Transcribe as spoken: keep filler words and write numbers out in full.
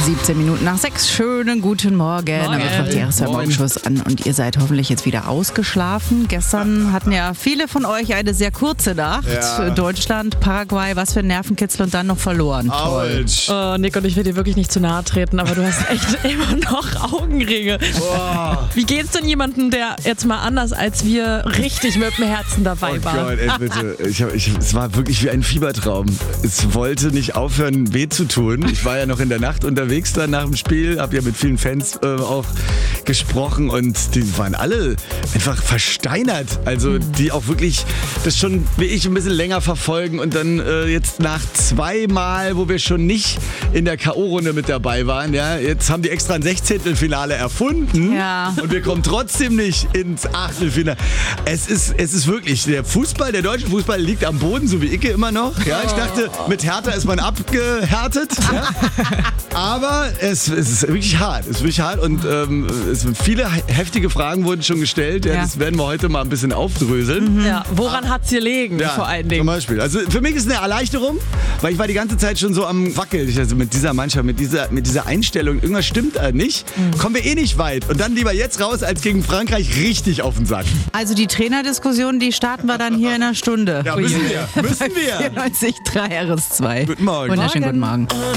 siebzehn Minuten nach sechs. Schönen guten Morgen. Morgen. Damit macht die erste Morgenschuss an und ihr seid hoffentlich jetzt wieder ausgeschlafen. Gestern hatten ja viele von euch eine sehr kurze Nacht. Ja. Deutschland, Paraguay, was für ein Nervenkitzel und dann noch verloren. Toll. Autsch. Oh, Nick, und ich will dir wirklich nicht zu nahe treten, aber du hast echt immer noch Augenringe. Boah. Wie geht's denn jemandem, der jetzt mal anders als wir richtig mit dem Herzen dabei Oh war? Gott, ey, bitte. Ich hab, ich, es war wirklich wie ein Fiebertraum. Es wollte nicht aufhören, weh zu tun. Ich war ja noch in der Nacht unterwegs dann nach dem Spiel, habe ja mit vielen Fans äh, auch gesprochen und die waren alle einfach versteinert. Also die auch wirklich das schon wie ich ein bisschen länger verfolgen und dann äh, jetzt nach zweimal, wo wir schon nicht in der K O-Runde mit dabei waren, ja, jetzt haben die extra ein Sechzehntelfinale erfunden Ja. und wir kommen trotzdem nicht ins Achtelfinale. Es ist, es ist wirklich, der Fußball, der deutsche Fußball liegt am Boden, so wie Icke immer noch. Ja, ich dachte, mit Hertha ist man abgehärtet. Ja. Aber es, es ist wirklich hart. Es ist wirklich hart und ähm, es, viele heftige Fragen wurden schon gestellt. Ja, Ja. Das werden wir heute mal ein bisschen aufdröseln. Ja, woran hat's hier liegen, Ja, vor allen Zum Dingen? Beispiel. Also für mich ist es eine Erleichterung, weil ich war die ganze Zeit schon so am Wackeln. Ich, also mit dieser Mannschaft, mit dieser, mit dieser Einstellung, irgendwas stimmt da nicht. Kommen wir eh nicht weit. Und dann lieber jetzt raus, als gegen Frankreich richtig auf den Sack. Also die Trainerdiskussion, die starten wir dann hier in einer Stunde. Ja, müssen wir. Müssen wir. vierundneunzig Komma drei R S zwei. Guten Morgen. Wunderschönen guten Morgen.